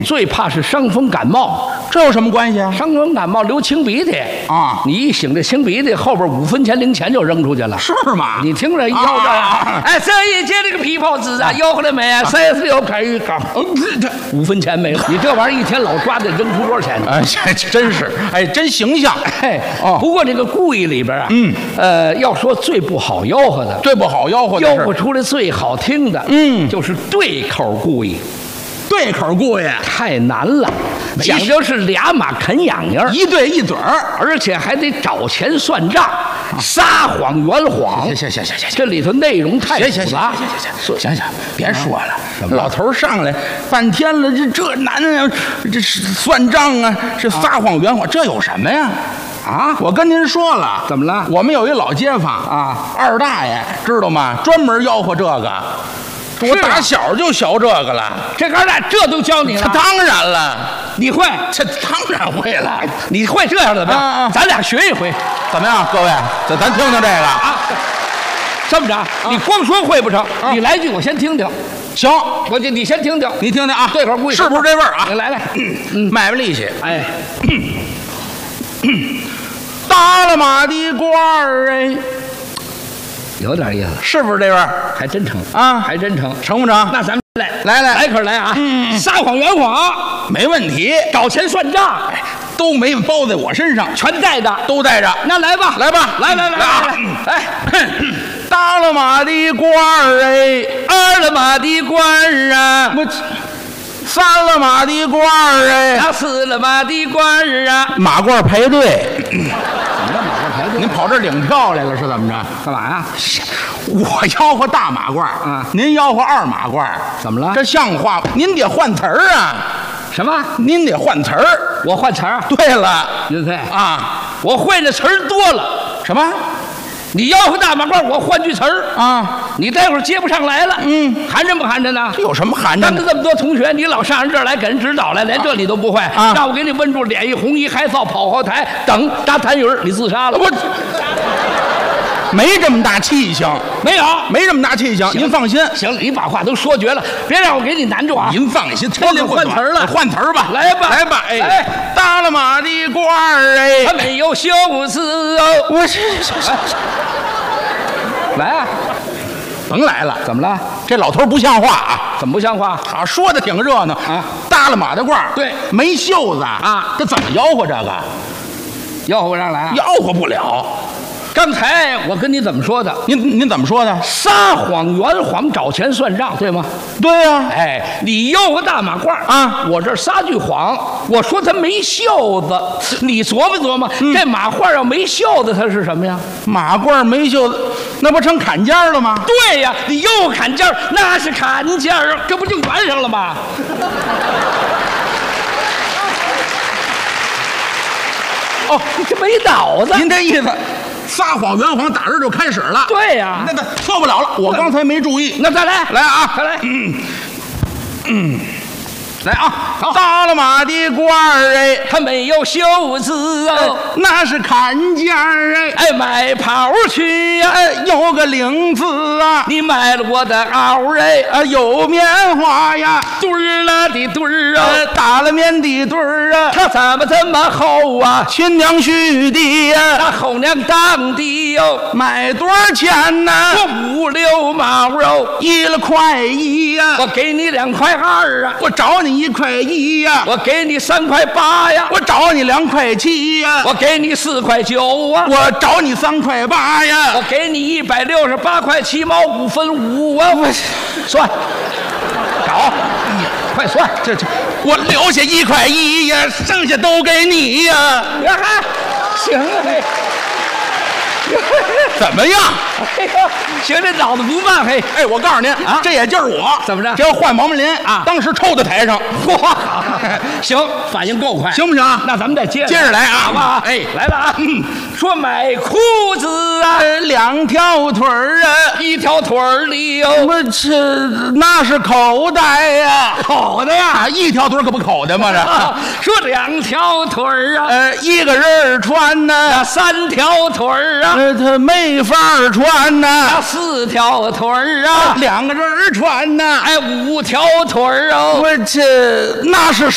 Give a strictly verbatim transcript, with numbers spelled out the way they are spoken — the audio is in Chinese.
最怕是伤风感冒， 这有什么关系啊？ 伤风感冒流清鼻涕啊！ 你一擤这清鼻涕，后边五分钱零钱就扔出去了， 是吗？ 你听着，以后这样，哎，这一节这个皮包子啊，要回来没？三十六块一缸，五分钱没了。你这玩意儿一天老抓得扔出多少钱？ 哎，真是，哎，真形象。 哎，哦，不过这个故意里边啊，嗯，呃，要说最不好吆喝的， 最不好吆喝的， 吆喝出来最好听的，嗯，就是对口故意。 对口故意太难了，讲究是俩马啃痒痒， 一对一嘴儿， 而且还得找钱算账，撒谎圆谎。 行行行行行， 这里头内容太复杂。 行行行行行行，别说了。老头上来半天了，这这难啊，这是算账啊，这撒谎圆谎，这有什么呀？啊！我跟您说了， 怎么了？ 我们有一老街坊啊，二大爷知道吗？专门吆喝这个。我打小就学这个了， 这哥俩这都教你了？ 当然了， 你会？ 这当然会了。 你会这样的吧？啊啊咱俩学一回， 怎么样，各位？咱咱听听这个啊。 这么着，你光说会不成？你来句，我先听听。 行， 我就你先听听， 你听听啊。 对口故意是不是这味儿啊？ 来来， 卖卖力气。 哎， 搭了马的官儿哎。 有点意思， 是不是这味儿？ 还真成啊， 还真成， 成不成？ 那咱们来来来来可来啊！嗯，撒谎圆谎没问题， 找钱算账， 哎，都没包在我身上， 全带着， 都带着。 那来吧， 来吧， 来来来来来， 哎，搭了马的官儿哎， 二了马的官儿啊， 我三了马的官儿哎， 那四了马的官儿啊， 马褂排队。 怎么着马褂排队？ 您跑这领票来了是怎么着？ 干嘛呀？ 我吆喝大马褂啊，您吆喝二马褂， 怎么了？ 这像话吗？您得换词儿啊！ 什么？ 您得换词儿。 我换词儿？ 对了， 岳飞啊， 我会的词儿多了。 什么？ 你吆喝大马褂，我换句词儿啊， 你待会儿接不上来了。嗯，寒碜不寒碜呢？ 这有什么寒碜？ 咱们这么多同学，你老上人这儿来给人指导来，连这你都不会啊？让我给你问住，脸一红一害臊，跑后台等扎痰盂你自杀了。 我没这么大气性， 没有， 没这么大气性。您放心， 行了，你把话都说绝了，别让我给你难住啊！ 您放心， 我可换词儿了， 换词儿吧， 来吧， 来吧，哎，搭了马的官儿哎， 他没有袖子哦， 我是来啊， 甭来了， 怎么了？ 这老头不像话啊！ 怎么不像话？ 啊，说的挺热闹啊，搭了马的褂， 对， 没袖子啊， 这怎么吆喝这个？ 吆喝不上来， 吆喝不了。 刚才我跟你怎么说的？ 您您怎么说的？ 撒谎圆谎找钱算账，对吗？ 对呀、啊。 哎，你吆喝大马褂啊，我这撒句谎，我说他没袖子，你琢磨琢磨，嗯、这马褂要没袖子，它是什么呀？ 马褂没袖子，那不成坎肩了吗？ 对呀，你又坎肩，那是坎肩，这不就圆上了吗？哦，你这没脑子！ 您这意思，撒谎圆谎打这就开始了。 对呀， 那那错不了了，我刚才没注意。 那再来， 来啊， 再来， 嗯嗯，来啊，搭了马的褂儿哎， 他没有袖子哦， 那是坎肩儿哎， 哎，买袍去呀， 哎，有个领子啊， 你买了我的袄哎， 啊，有棉花呀， 堆儿了的堆儿啊， 打了棉的堆儿啊， 它怎么这么厚啊？ 亲娘婿的呀， 那后娘当的哟， 买多少钱呢？ 我五六毛肉， 一了块一呀， 我给你两块二啊， 我找你一块一呀， 我给你三块八呀， 我找你两块七呀， 我给你四块九啊， 我找你三块八呀， 我给你一百六十八块七毛五分五啊！我算，找，快算， 这这，我留下一块一呀，剩下都给你呀。 呀哈，行嘞。 怎么样？ 哎呦，行，这脑子不慢嘿！ 哎，我告诉您啊，这也就是我怎么着？ 这要换毛毛林啊， 当时抽在台上， 哇，行，反应够快， 行不行？ 那咱们再接着接着来啊， 好吧？ 哎， 来了啊！嗯，说买裤子啊， 两条腿儿啊， 一条腿儿里有我这那是口袋呀， 口袋呀， 一条腿可不口袋吗？ 这说两条腿儿啊， 呃，一个人穿呢， 三条腿儿啊。 呃，他没法穿呐， 四条腿儿啊， 两个人穿呐， 哎，五条腿儿哦， 我这那是